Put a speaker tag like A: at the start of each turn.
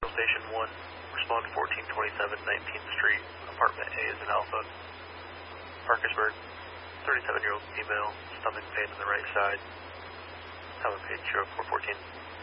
A: Central Station 1. Respond to 1427 19th Street, apartment A is in Alpha. Parkersburg, 37-year-old female, stomach pain on the right side. Have a page 0414.